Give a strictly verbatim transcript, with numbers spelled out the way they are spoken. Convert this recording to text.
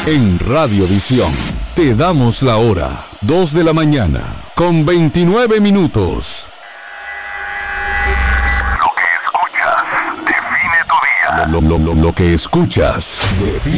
En Radiovisión te damos la hora, dos de la mañana, con veintinueve minutos. Lo que escuchas define tu día. Lo, lo, lo, lo que escuchas define